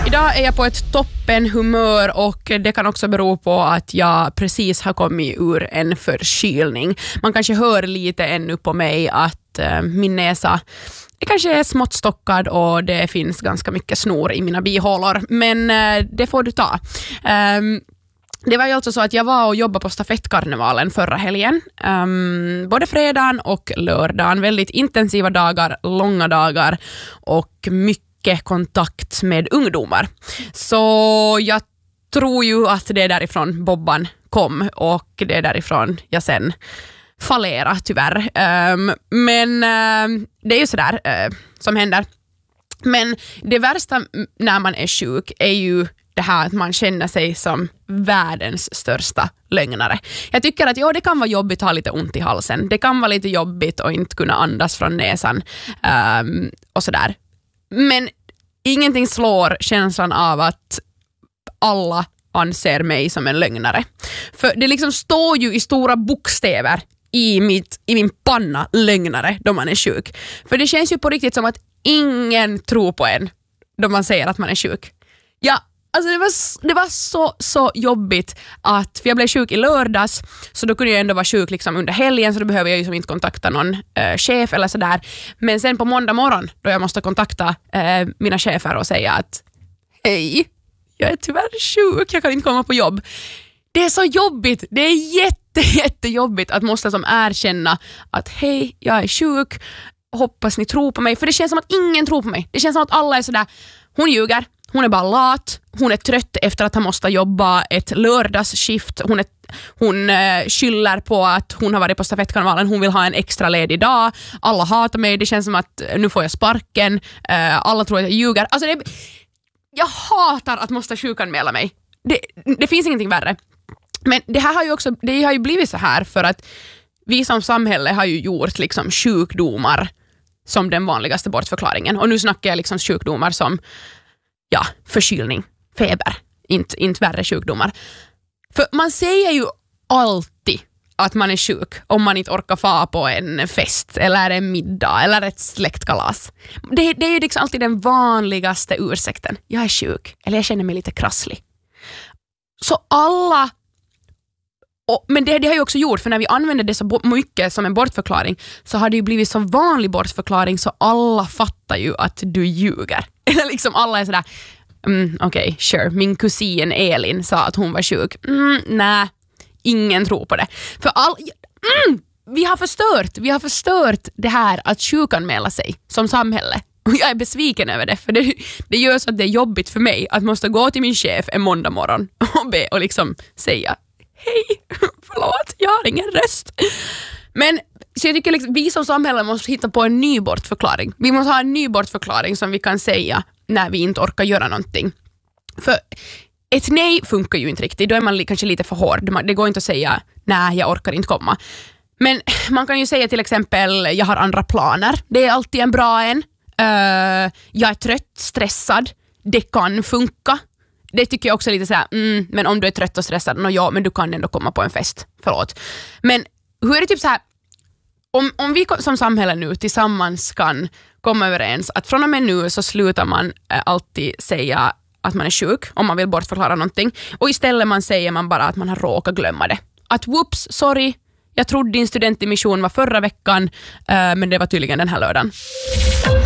Idag är jag på ett toppenhumör och det kan också bero på att jag precis har kommit ur en förkylning. Man kanske hör lite ännu på mig att min näsa kanske är smått stockad och det finns ganska mycket snor i mina bihålor. Men det får du ta. Det var ju alltså så att jag var och jobbade på stafettkarnevalen förra helgen. Både fredagen och lördagen. Väldigt intensiva dagar, långa dagar och mycket kontakt med ungdomar. Så jag tror ju att det är därifrån Bobban kom och det är därifrån jag sen fallera tyvärr. Men det är ju sådär som händer. Men det värsta när man är sjuk är ju det här att man känner sig som världens största lögnare. Jag tycker att det kan vara jobbigt att ha lite ont i halsen. Det kan vara lite jobbigt att inte kunna andas från näsan och sådär. Men ingenting slår känslan av att alla anser mig som en lögnare. För det liksom står ju i stora bokstäver i min panna lögnare då man är sjuk. För det känns ju på riktigt som att ingen tror på en då man säger att man är sjuk. Ja, alltså det var så jobbigt att, för jag blev sjuk i lördags så då kunde jag ändå vara sjuk liksom under helgen så då behöver jag ju som inte kontakta någon chef eller sådär. Men sen på måndag morgon då jag måste kontakta mina chefer och säga att hej, jag är tyvärr sjuk, jag kan inte komma på jobb. Det är så jobbigt, det är jättejobbigt att måste som erkänna att hej, jag är sjuk, hoppas ni tror på mig. För det känns som att ingen tror på mig. Det känns som att alla är sådär, hon ljuger, hon är bara lat, hon är trött efter att ha måste jobba ett lördagsskift, hon skyller på att hon har varit på stafettkarnevalen, hon vill ha en extra ledig dag, alla hatar mig, det känns som att nu får jag sparken, alla tror att jag ljuger. Alltså jag hatar att måste sjukanmäla mig. Det finns ingenting värre. Men det har ju blivit så här för att vi som samhälle har ju gjort liksom sjukdomar som den vanligaste bortförklaringen. Och nu snackar jag liksom sjukdomar som förkylning, feber, inte värre sjukdomar. För man säger ju alltid att man är sjuk om man inte orkar få på en fest eller en middag eller ett släktkalas. Det är ju liksom alltid den vanligaste ursäkten. Jag är sjuk eller jag känner mig lite krasslig. Så alla, men det har ju också gjort, för när vi använder det så mycket som en bortförklaring så har det ju blivit så vanlig bortförklaring så alla fattar ju att du ljuger. Eller liksom alla är sådär, okej, sure, min kusin Elin sa att hon var sjuk. Nej, ingen tror på det. För vi har förstört det här att sjukanmäla sig som samhälle. Och jag är besviken över det, för det gör så att det är jobbigt för mig att måste gå till min chef en måndag morgon och be och liksom säga hej, förlåt, jag har ingen röst. Men så jag tycker liksom, vi som samhälle måste hitta på en ny bortförklaring. Vi måste ha en ny bortförklaring som vi kan säga när vi inte orkar göra någonting. För ett nej funkar ju inte riktigt. Då är man kanske lite för hård. Det går inte att säga nej, jag orkar inte komma. Men man kan ju säga till exempel jag har andra planer. Det är alltid en bra en. Jag är trött, stressad. Det kan funka. Det tycker jag också är lite såhär, men om du är trött och stressad, men du kan ändå komma på en fest. Förlåt. Men hur är det typ så här, om vi som samhälle nu tillsammans kan komma överens att från och med nu så slutar man alltid säga att man är sjuk om man vill bortförklara någonting och istället säger man bara att man har råkat glömma det. Att whoops, sorry, jag trodde din studentemission var förra veckan men det var tydligen den här lördagen.